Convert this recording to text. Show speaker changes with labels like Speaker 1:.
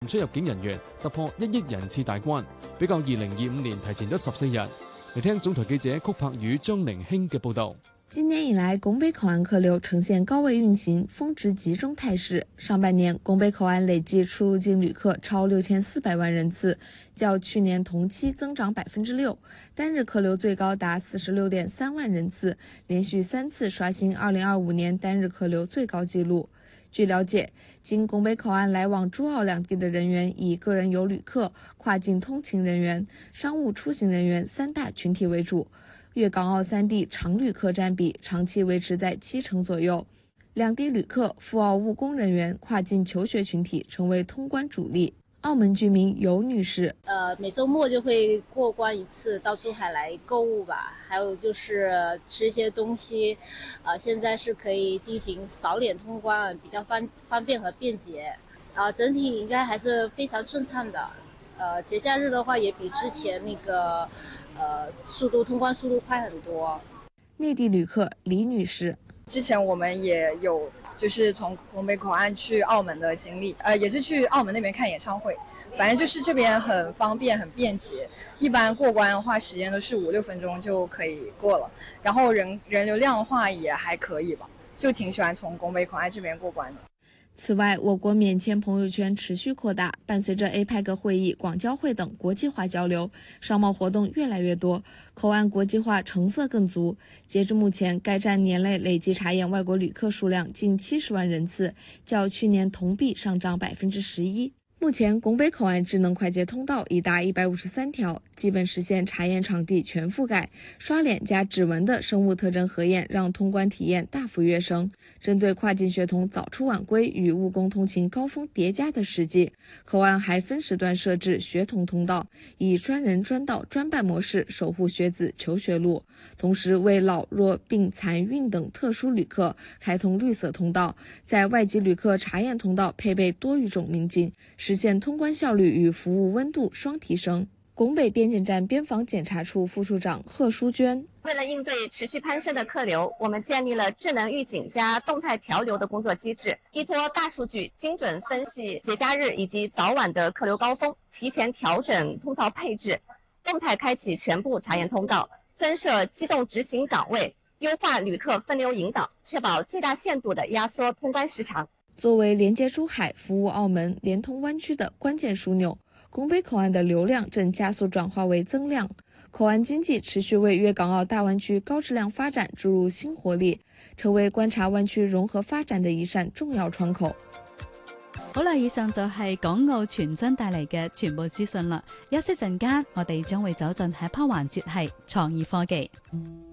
Speaker 1: 出入境人員突破1億人次大關，比較2025年提前咗14日。嚟聽總台記者曲柏宇、張寧興嘅報導。
Speaker 2: 今年以来，拱北口岸客流呈现高位运行、峰值集中态势。上半年，拱北口岸累计出入境旅客超6400万人次，较去年同期增长6%，单日客流最高达46.3万人次，连续3次刷新2025年单日客流最高纪录。据了解，经拱北口岸来往珠澳两地的人员以个人游旅客、跨境通勤人员、商务出行人员3大群体为主。粤港澳3地常旅客占比长期维持在70%左右，两地旅客、赴澳务工人员、跨境求学群体成为通关主力。澳门居民尤女士，
Speaker 3: 每周末就会过关一次，到珠海来购物吧，还有就是吃一些东西，现在是可以进行扫脸通关，比较方便和便捷，整体应该还是非常顺畅的。节假日的话也比之前那个通关速度快很多。
Speaker 2: 内地旅客李女士，
Speaker 4: 之前我们也有就是从拱北口岸去澳门的经历，也是去澳门那边看演唱会，反正就是这边很方便很便捷，一般过关的话时间都是5-6分钟就可以过了，然后人流量的话也还可以吧，就挺喜欢从拱北口岸这边过关的。
Speaker 2: 此外，我国免签朋友圈持续扩大，伴随着 APEC 会议、广交会等国际化交流，商贸活动越来越多，口岸国际化成色更足。截至目前，该站年内累计查验外国旅客数量近70万人次，较去年同比上涨11%。目前，拱北口岸智能快捷通道已达153条，基本实现查验场地全覆盖。刷脸加指纹的生物特征核验让通关体验大幅跃升。针对跨境学童早出晚归与务工通勤高峰叠加的实际，口岸还分时段设置学童通道，以专人专到专办模式守护学子求学路，同时为老弱病残孕等特殊旅客开通绿色通道，在外籍旅客查验通道配备多语种民警，实现通关效率与服务温度双提升。拱北边检站边防检查处副处长贺淑娟，
Speaker 5: 为了应对持续攀升的客流，我们建立了智能预警加动态调流的工作机制，依托大数据精准分析节假日以及早晚的客流高峰，提前调整通道配置，动态开启全部查验通道，增设机动执勤岗位，优化旅客分流引导，确保最大限度的压缩通关时长。
Speaker 2: 作为连接珠海、服务澳门、连通湾区的关键枢纽，拱北口岸的流量正加速转化为增量，口岸经济持续为粤港澳大灣區高質量發展注入新活力，成為觀察灣區融合發展的一扇重要窗口。
Speaker 6: 好啦，以上就係港澳傳真帶嚟嘅全部資訊啦。休息陣間，我哋將會走進下一 part 環節係創意科技。